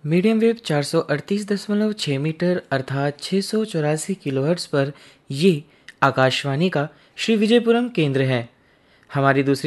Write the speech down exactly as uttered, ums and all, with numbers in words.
Medium wave चार सौ अड़तीस दशमलव छः मीटर अर्थात छः सौ चौरासी किलोहर्ट्ज़ पर ये आकाशवाणी का श्री विजयपुरम केंद्र है। हमारी दूसरी